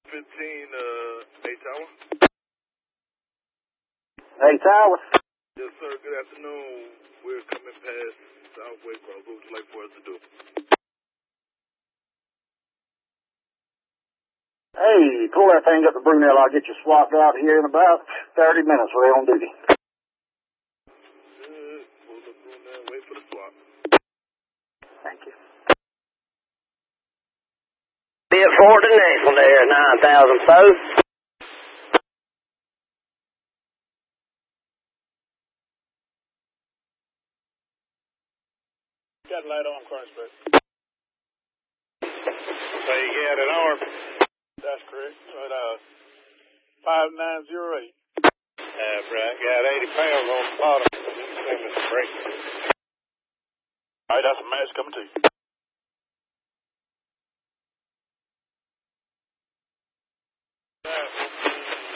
15, A Tower. A Tower. Yes, sir. Good afternoon. We're coming past South Waycross. What would you like for us to do? Hey, pull that thing up to Brunel. I'll get you swapped out here in about 30 minutes. We're on duty. Good. Pull up Brunel. Wait for the swap. Thank you. Be at Fort National there, 9,000 folks. Got a light on Crossbreak. So you got an arm? That's correct. Right, 5908. Right. Got 80 pounds on the bottom. Same as the brake. All right, that's a match coming to you.